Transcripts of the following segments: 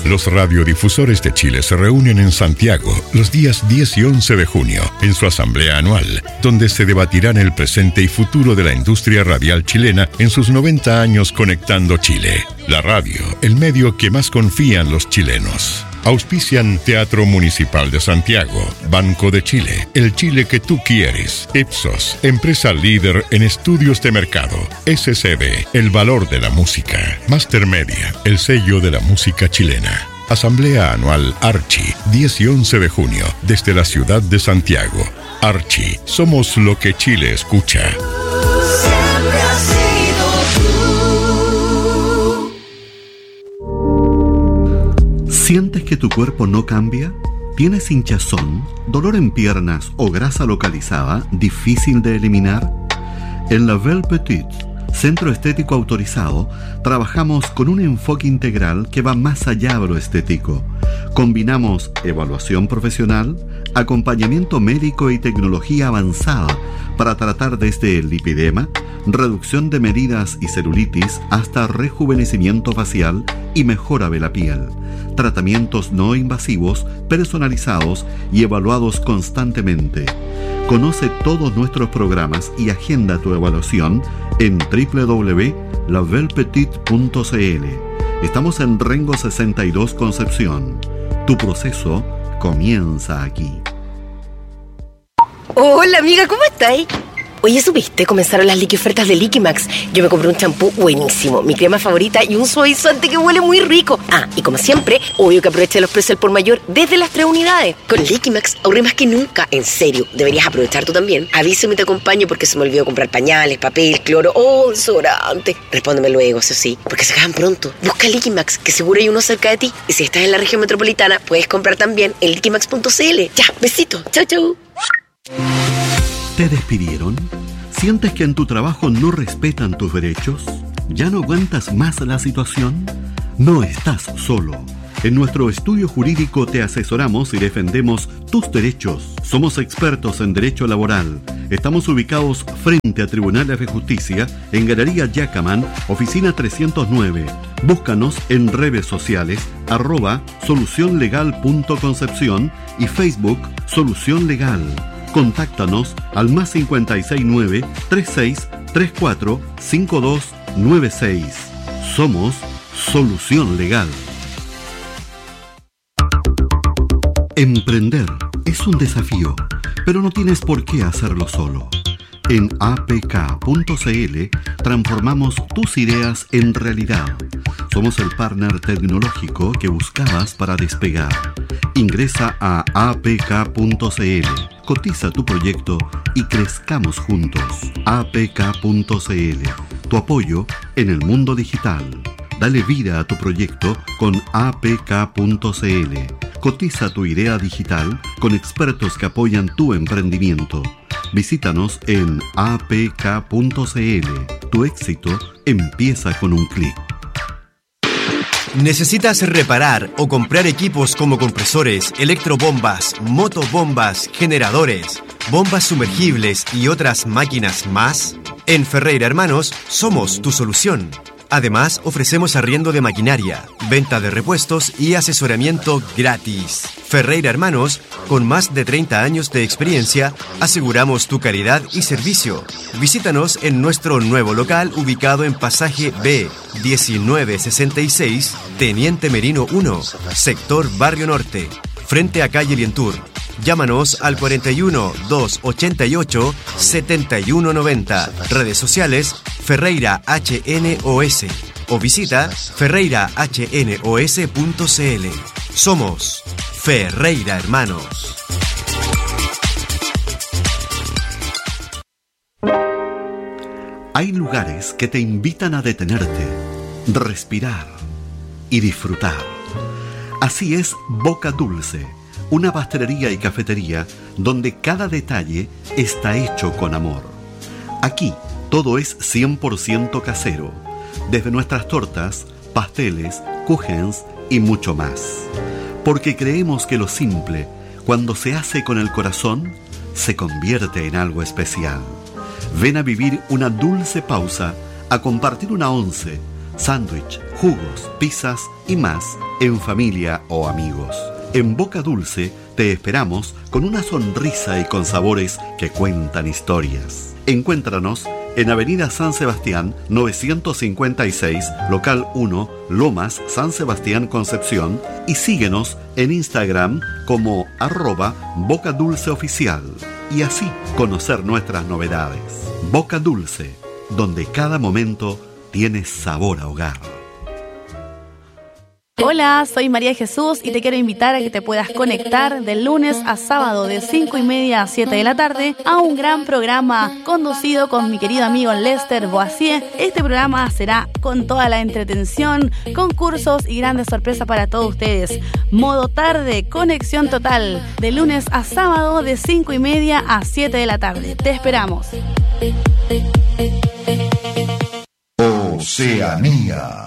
Los radiodifusores de Chile se reúnen en Santiago los días 10 y 11 de junio en su asamblea anual, donde se debatirán el presente y futuro de la industria radial chilena en sus 90 años conectando Chile. La radio, el medio que más confían los chilenos. Auspician Teatro Municipal de Santiago, Banco de Chile, el Chile que tú quieres, Ipsos, empresa líder en estudios de mercado, SCD, el valor de la música, Master Media, el sello de la música chilena. Asamblea Anual Archi, 10 y 11 de junio, desde la ciudad de Santiago. Archi, somos lo que Chile escucha. Siempre has sido tú. ¿Sientes que tu cuerpo no cambia? ¿Tienes hinchazón, dolor en piernas o grasa localizada difícil de eliminar? En La Belle Petite, centro estético autorizado, trabajamos con un enfoque integral que va más allá de lo estético. Combinamos evaluación profesional, acompañamiento médico y tecnología avanzada para tratar desde el lipidema, reducción de medidas y celulitis hasta rejuvenecimiento facial y mejora de la piel. Tratamientos no invasivos, personalizados y evaluados constantemente. Conoce todos nuestros programas y agenda tu evaluación en www.labelpetit.cl. Estamos en Rengo 62 Concepción. Tu proceso comienza aquí. Hola amiga, ¿cómo estáis? Oye, ¿supiste? Comenzaron las liqui-ofertas de Liquimax. Yo me compré un champú buenísimo, mi crema favorita y un suavizante que huele muy rico. Ah, y como siempre, obvio que aproveché los precios al por mayor desde las 3 unidades. Con Liquimax ahorré más que nunca. En serio, deberías aprovechar tú también. Avísame y te acompaño porque se me olvidó comprar pañales, papel, cloro o desodorante. Respóndeme luego, eso sí, porque se acaban pronto. Busca Liquimax, que seguro hay uno cerca de ti. Y si estás en la región metropolitana, puedes comprar también en liquimax.cl. Ya, besito. Chau, chau. ¿Te despidieron? ¿Sientes que en tu trabajo no respetan tus derechos? ¿Ya no aguantas más la situación? No estás solo. En nuestro estudio jurídico te asesoramos y defendemos tus derechos. Somos expertos en derecho laboral. Estamos ubicados frente a Tribunales de Justicia en Galería Yacaman, oficina 309. Búscanos en redes sociales @solucionlegal.concepción y Facebook Solución Legal. Contáctanos al más 569 3634 5296. Somos Solución Legal. Emprender es un desafío, pero no tienes por qué hacerlo solo. En apk.cl transformamos tus ideas en realidad. Somos el partner tecnológico que buscabas para despegar. Ingresa a apk.cl, cotiza tu proyecto y crezcamos juntos. apk.cl, tu apoyo en el mundo digital. Dale vida a tu proyecto con apk.cl. Cotiza tu idea digital con expertos que apoyan tu emprendimiento. Visítanos en apk.cl. Tu éxito empieza con un clic. ¿Necesitas reparar o comprar equipos como compresores, electrobombas, motobombas, generadores, bombas sumergibles y otras máquinas más? En Ferreira Hermanos somos tu solución. Además, ofrecemos arriendo de maquinaria, venta de repuestos y asesoramiento gratis. Ferreira Hermanos, con más de 30 años de experiencia, aseguramos tu calidad y servicio. Visítanos en nuestro nuevo local ubicado en Pasaje B, 1966, Teniente Merino 1, sector Barrio Norte, frente a calle Lientur. Llámanos al 41 288 7190. Redes sociales Ferreira HNOS o visita ferreirahnos.cl. Somos Ferreira Hermanos. Hay lugares que te invitan a detenerte, respirar y disfrutar. Así es Boca Dulce, una pastelería y cafetería donde cada detalle está hecho con amor. Aquí todo es 100% casero, desde nuestras tortas, pasteles, kuchens y mucho más. Porque creemos que lo simple, cuando se hace con el corazón, se convierte en algo especial. Ven a vivir una dulce pausa, a compartir una once, sándwich, jugos, pizzas y más en familia o amigos. En Boca Dulce te esperamos con una sonrisa y con sabores que cuentan historias. Encuéntranos en Avenida San Sebastián 956, local 1, Lomas, San Sebastián, Concepción, y síguenos en Instagram como @bocadulceoficial y así conocer nuestras novedades. Boca Dulce, donde cada momento tiene sabor a hogar. Hola, soy María Jesús y te quiero invitar a que te puedas conectar de lunes a sábado de 5:30 a 7 de la tarde a un gran programa conducido con mi querido amigo Lester Boisier. Este programa será con toda la entretención, concursos y grandes sorpresas para todos ustedes. Modo tarde, conexión total, de lunes a sábado de 5:30 a 7 de la tarde. Te esperamos. Oceanía.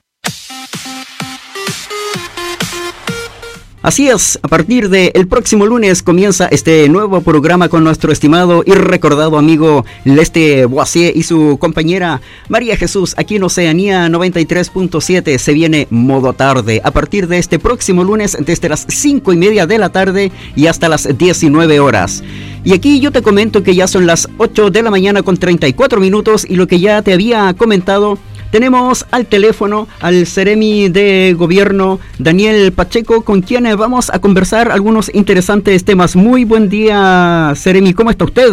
Así es, a partir del próximo lunes comienza este nuevo programa con nuestro estimado y recordado amigo Lester Boisier y su compañera María Jesús aquí en Oceanía 93.7. Se viene Modo Tarde a partir de este próximo lunes desde las 5:30 de la tarde y hasta las 19 horas. Y aquí yo te comento que ya son las 8 de la mañana con 34 minutos y lo que ya te había comentado, tenemos al teléfono al Seremi de Gobierno, Daniel Pacheco, con quien vamos a conversar algunos interesantes temas. Muy buen día, Seremi, ¿cómo está usted?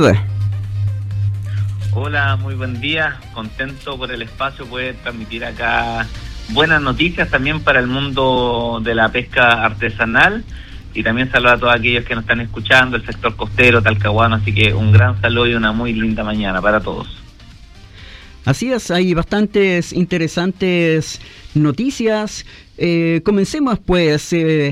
Hola, muy buen día, contento por el espacio, poder transmitir acá buenas noticias también para el mundo de la pesca artesanal y también saludar a todos aquellos que nos están escuchando, el sector costero, talcahuano, así que un gran saludo y una muy linda mañana para todos. Así es, hay bastantes interesantes noticias. Comencemos pues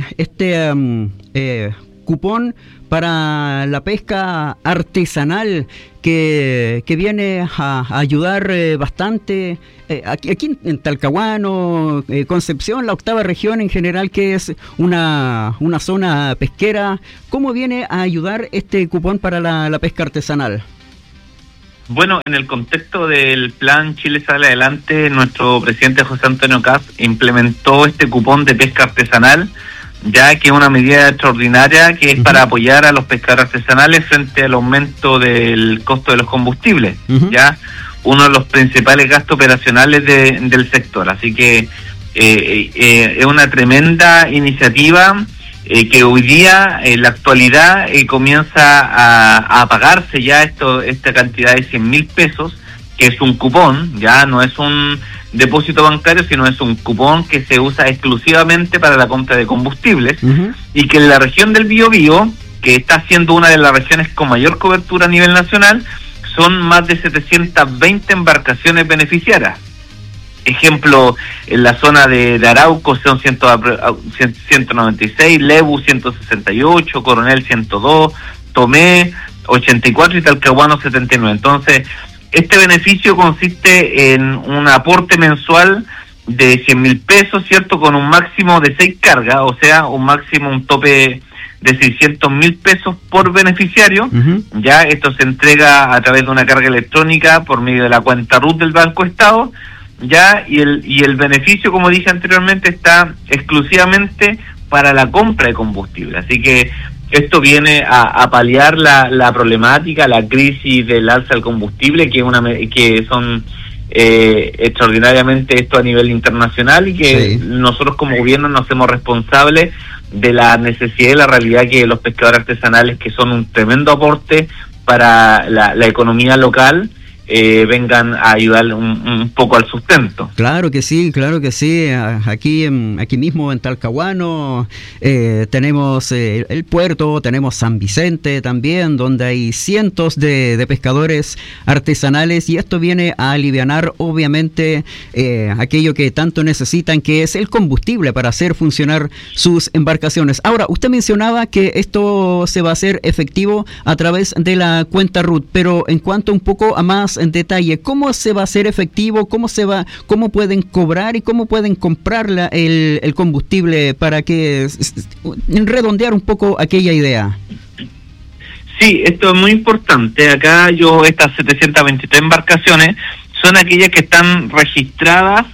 cupón para la pesca artesanal que viene a ayudar bastante aquí en Talcahuano, Concepción, la octava región en general, que es una zona pesquera. ¿Cómo viene a ayudar este cupón para la pesca artesanal? Bueno, en el contexto del plan Chile Sale Adelante, nuestro presidente José Antonio Kast implementó este cupón de pesca artesanal, ya que es una medida extraordinaria que es para apoyar a los pescadores artesanales frente al aumento del costo de los combustibles, ya uno de los principales gastos operacionales del sector. Así que es una tremenda iniciativa que hoy día, en la actualidad, comienza a pagarse ya esta cantidad de 100.000 pesos, que es un cupón, ya no es un depósito bancario, sino es un cupón que se usa exclusivamente para la compra de combustibles, y que en la región del Biobío, que está siendo una de las regiones con mayor cobertura a nivel nacional, son más de 720 embarcaciones beneficiarias. Ejemplo, en la zona de Arauco son 196, Lebu 168, Coronel 102, Tomé 84 y Talcahuano 79. Entonces, este beneficio consiste en un aporte mensual de 100.000 pesos, ¿cierto? Con un máximo de 6 cargas, o sea, un tope de 600.000 pesos por beneficiario. Ya esto se entrega a través de una carga electrónica por medio de la cuenta RUT del Banco Estado. Ya, y el beneficio, como dije anteriormente, está exclusivamente para la compra de combustible. Así que esto viene a paliar la problemática, la crisis del alza del combustible, que son extraordinariamente esto a nivel internacional, y que nosotros como gobierno nos hacemos responsables de la necesidad y la realidad que los pescadores artesanales, que son un tremendo aporte para la economía local, vengan a ayudar un poco al sustento. Claro que sí, claro que sí. Aquí mismo en Talcahuano tenemos el puerto, tenemos San Vicente también, donde hay cientos de pescadores artesanales, y esto viene a alivianar obviamente aquello que tanto necesitan, que es el combustible para hacer funcionar sus embarcaciones. Ahora, usted mencionaba que esto se va a hacer efectivo a través de la cuenta RUT, pero en cuanto un poco a más en detalle, ¿cómo se va a hacer efectivo? ¿Cómo pueden cobrar y cómo pueden comprar el combustible, para que redondear un poco aquella idea? Sí, esto es muy importante. Acá estas 723 embarcaciones son aquellas que están registradas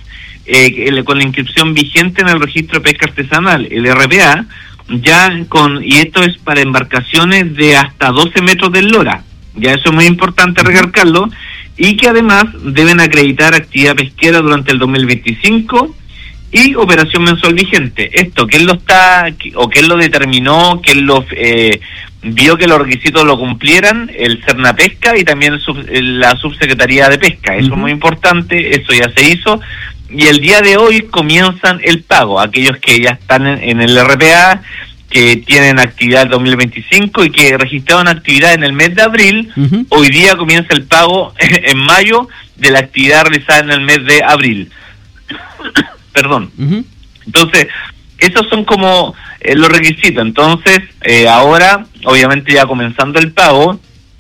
con la inscripción vigente en el registro de pesca artesanal, el RPA, y esto es para embarcaciones de hasta 12 metros de eslora. Ya eso es muy importante recalcarlo, y que además deben acreditar actividad pesquera durante el 2025 y operación mensual vigente. Esto, ¿quién lo determinó? ¿Quién lo vio que los requisitos lo cumplieran? El Cernapesca y también la Subsecretaría de Pesca. Eso es muy importante, eso ya se hizo, y el día de hoy comienzan el pago. Aquellos que ya están en el RPA, que tienen actividad el 2025 y que registraron actividad en el mes de abril, hoy día comienza el pago en mayo de la actividad realizada en el mes de abril. Perdón. Entonces, esos son como los requisitos. Entonces, ahora, obviamente ya comenzando el pago,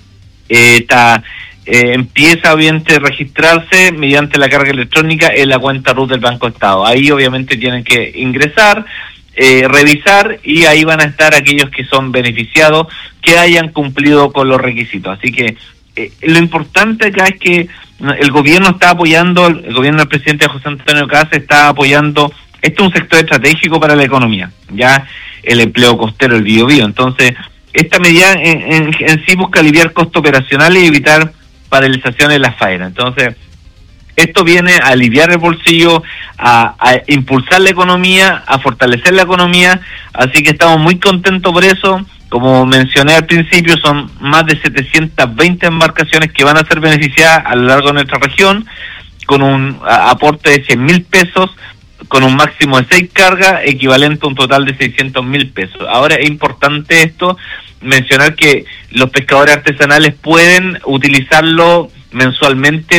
empieza obviamente a registrarse mediante la carga electrónica en la cuenta RUT del Banco Estado. Ahí obviamente tienen que ingresar, revisar, y ahí van a estar aquellos que son beneficiados que hayan cumplido con los requisitos. Así que lo importante acá es que el gobierno está apoyando, el gobierno del presidente José Antonio Kast está apoyando. Esto es un sector estratégico para la economía, ya el empleo costero, el Biobío. Entonces, esta medida en sí busca aliviar costos operacionales y evitar paralizaciones en las faenas. Entonces, esto viene a aliviar el bolsillo, a impulsar la economía, a fortalecer la economía, así que estamos muy contentos por eso. Como mencioné al principio, son más de 720 embarcaciones que van a ser beneficiadas a lo largo de nuestra región, con un aporte de 100.000 pesos, con un máximo de 6 cargas, equivalente a un total de 600.000 pesos. Ahora es importante esto, mencionar que los pescadores artesanales pueden utilizarlo mensualmente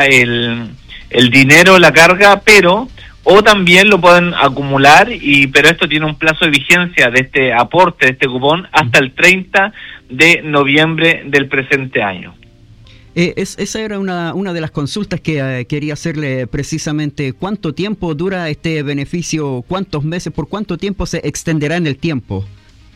el dinero, la carga, o también lo pueden acumular, pero esto tiene un plazo de vigencia de este aporte, de este cupón, hasta el 30 de noviembre del presente año. Esa era una de las consultas que quería hacerle precisamente. ¿Cuánto tiempo dura este beneficio? ¿Cuántos meses? ¿Por cuánto tiempo se extenderá en el tiempo?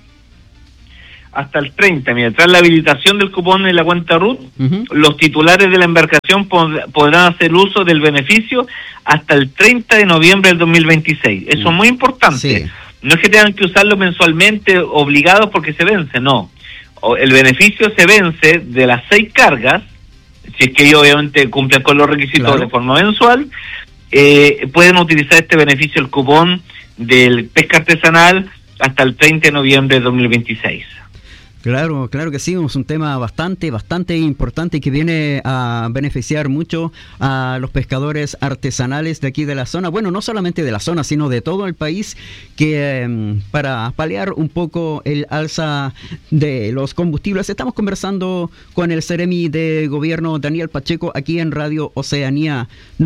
Hasta el 30, mira, tras la habilitación del cupón en la cuenta RUT, los titulares de la embarcación podrán hacer uso del beneficio hasta el 30 de noviembre del 2026. Eso es muy importante. Sí. No es que tengan que usarlo mensualmente obligados porque se vence, no. El beneficio se vence de las 6 cargas, si es que ellos obviamente cumplen con los requisitos de forma mensual. Pueden utilizar este beneficio, el cupón del pesca artesanal, hasta el 30 de noviembre de 2026. Claro que sí, es un tema bastante importante y que viene a beneficiar mucho a los pescadores artesanales de aquí de la zona. Bueno, no solamente de la zona, sino de todo el país, que para paliar un poco el alza de los combustibles. Estamos conversando con el Seremi de Gobierno, Daniel Pacheco, aquí en Radio Oceanía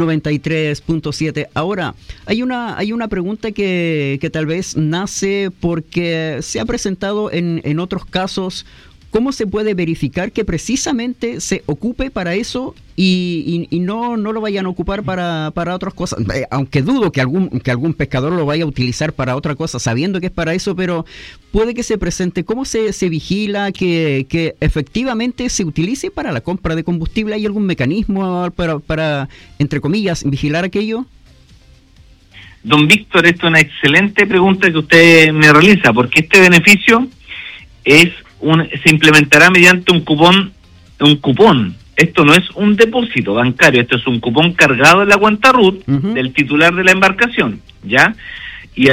93.7. Ahora, hay una pregunta que tal vez nace porque se ha presentado en otros casos. ¿Cómo se puede verificar que precisamente se ocupe para eso y no lo vayan a ocupar para otras cosas? Aunque dudo que algún pescador lo vaya a utilizar para otra cosa, sabiendo que es para eso, pero puede que se presente. ¿Cómo se vigila que efectivamente se utilice para la compra de combustible? ¿Hay algún mecanismo para entre comillas, vigilar aquello? Don Víctor, esto es una excelente pregunta que usted me realiza, porque este beneficio se implementará mediante un cupón. Esto no es un depósito bancario, esto es un cupón cargado en la cuenta RUT del titular de la embarcación, ¿ya? Y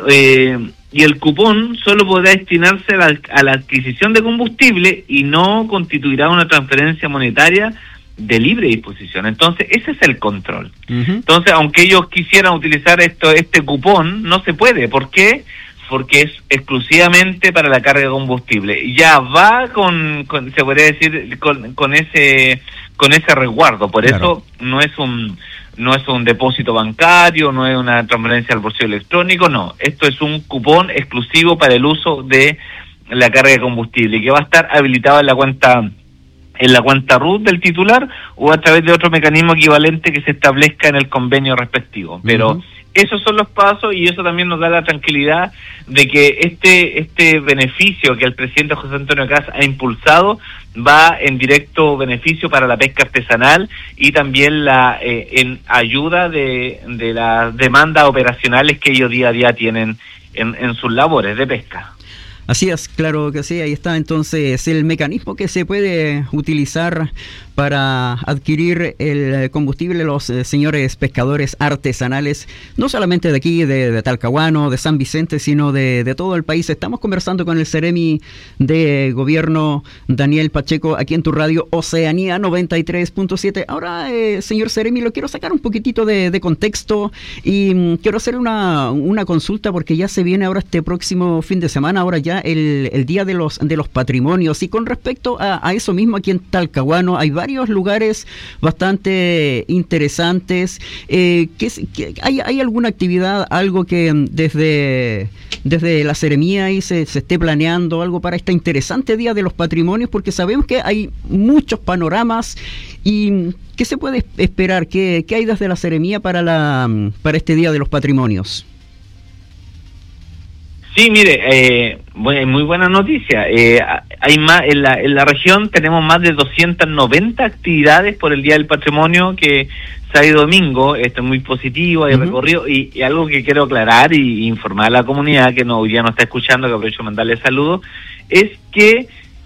el cupón solo podrá destinarse a la adquisición de combustible y no constituirá una transferencia monetaria de libre disposición. Entonces, ese es el control. Entonces, aunque ellos quisieran utilizar este cupón, no se puede. ¿Por qué? Porque es exclusivamente para la carga de combustible. Ya va se podría decir, con ese resguardo. Por eso no es un depósito bancario, no es una transferencia al bolsillo electrónico, no. Esto es un cupón exclusivo para el uso de la carga de combustible, que va a estar habilitado en la cuenta en la cuenta RUT del titular o a través de otro mecanismo equivalente que se establezca en el convenio respectivo. Pero esos son los pasos, y eso también nos da la tranquilidad de que este beneficio que el presidente José Antonio Kast ha impulsado va en directo beneficio para la pesca artesanal y también en ayuda de las demandas operacionales que ellos día a día tienen en sus labores de pesca. Así es, claro que sí, ahí está entonces el mecanismo que se puede utilizar para adquirir el combustible de los señores pescadores artesanales, no solamente de aquí, de Talcahuano, de San Vicente, sino de todo el país. Estamos conversando con el Seremi de Gobierno, Daniel Pacheco, aquí en tu radio Oceanía 93.7. Ahora, señor Seremi, lo quiero sacar un poquitito de contexto y quiero hacer una consulta, porque ya se viene ahora este próximo fin de semana, ahora ya el Día de los Patrimonios, y con respecto a eso mismo, aquí en Talcahuano hay varios lugares bastante interesantes. ¿Hay alguna actividad, algo que desde la Seremía ahí se esté planeando algo para este interesante Día de los Patrimonios? Porque sabemos que hay muchos panoramas, y ¿qué se puede esperar? ¿Qué hay desde la Seremía para este Día de los Patrimonios? Sí, mire, muy buena noticia. Hay más en la región, tenemos más de 290 actividades por el Día del Patrimonio, que sábado y domingo. Esto es muy positivo, hay recorrido, y algo que quiero aclarar y informar a la comunidad que hoy día no está escuchando, que aprovecho de mandarle saludos, es que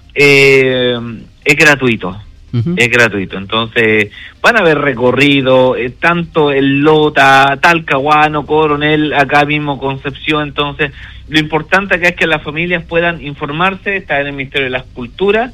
es gratuito. Es gratuito, entonces van a haber recorrido tanto en Lota, Talcahuano, Coronel, acá mismo Concepción. Entonces lo importante acá es que las familias puedan informarse. Está en el Ministerio de las Culturas,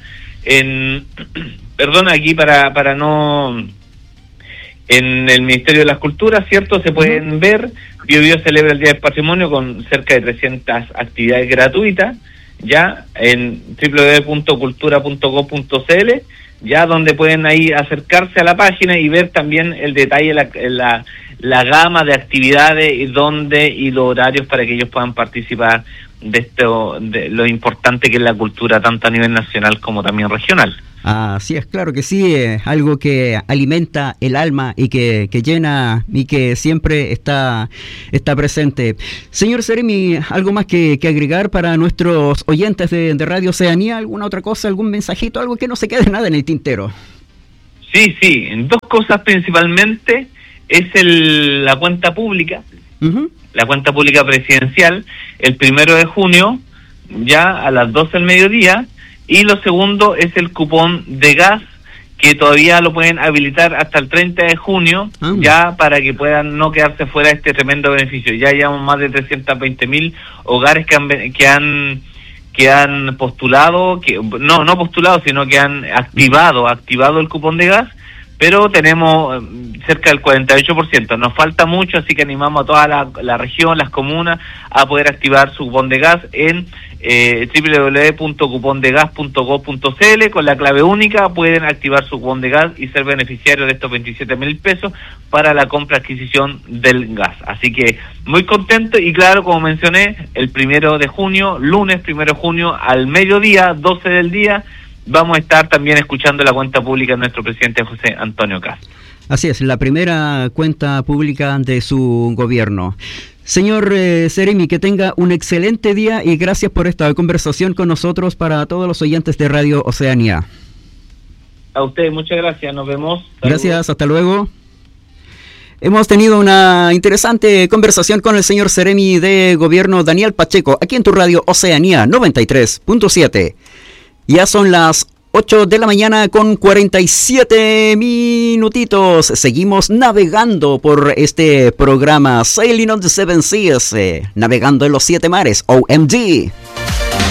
aquí para no, en el Ministerio de las Culturas, ¿cierto? Se pueden ver. Biobío celebra el Día del Patrimonio con cerca de 300 actividades gratuitas, ya en www.cultura.gov.cl, ya donde pueden ahí acercarse a la página y ver también el detalle, la gama de actividades y dónde y los horarios para que ellos puedan participar de lo importante que es la cultura, tanto a nivel nacional como también regional. Así es, claro que sí, algo que alimenta el alma y que llena y que siempre está presente. Señor Seremi, ¿algo más que agregar para nuestros oyentes de Radio Oceanía? ¿Alguna otra cosa, algún mensajito, algo que no se quede nada en el tintero? Sí, dos cosas principalmente. Es la cuenta pública, la cuenta pública presidencial, el 1 de junio, ya a las 12 del mediodía. Y lo segundo es el cupón de gas, que todavía lo pueden habilitar hasta el 30 de junio, ya para que puedan no quedarse fuera de este tremendo beneficio. Ya llevamos más de 320.000 hogares que han postulado, no postulado, sino que han activado el cupón de gas, pero tenemos cerca del 48%. Nos falta mucho, así que animamos a toda la región, las comunas, a poder activar su cupón de gas en www.cupondegas.gov.cl. Con la clave única pueden activar su cupón de gas y ser beneficiarios de estos 27.000 pesos para la compra-adquisición del gas. Así que muy contento, y claro, como mencioné, el 1 de junio, lunes 1 de junio, al mediodía, 12 del día, vamos a estar también escuchando la cuenta pública de nuestro presidente José Antonio Kast. Así es, la primera cuenta pública de su gobierno. Señor Seremi, que tenga un excelente día y gracias por esta conversación con nosotros para todos los oyentes de Radio Oceanía. A ustedes, muchas gracias, nos vemos. Gracias, hasta luego. Hemos tenido una interesante conversación con el señor Seremi de Gobierno, Daniel Pacheco, aquí en tu radio Oceanía 93.7. Ya son las 8 de la mañana con 47 minutitos. Seguimos navegando por este programa Sailing on the Seven Seas, navegando en los 7 mares, OMG.